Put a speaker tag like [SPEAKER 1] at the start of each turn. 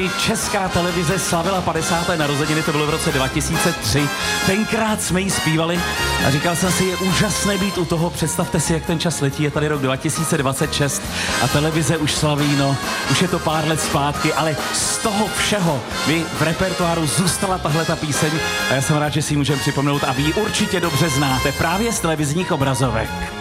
[SPEAKER 1] Česká televize slavila 50. narozeniny, to bylo v roce 2003. Tenkrát jsme jí zpívali a říkal jsem si, je úžasné být u toho. Představte si, jak ten čas letí, je tady rok 2026 a televize už slaví, no, už je to pár let zpátky, ale z toho všeho vy v repertoáru zůstala tahle ta píseň a já jsem rád, že si ji můžeme připomenout a vy ji určitě dobře znáte právě z televizních obrazovek.